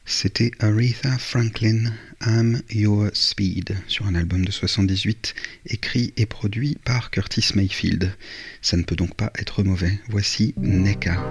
C'était Aretha Franklin, I'm Your Speed, sur un album de 78, écrit et produit par Curtis Mayfield. Ça ne peut donc pas être mauvais. Voici Neka.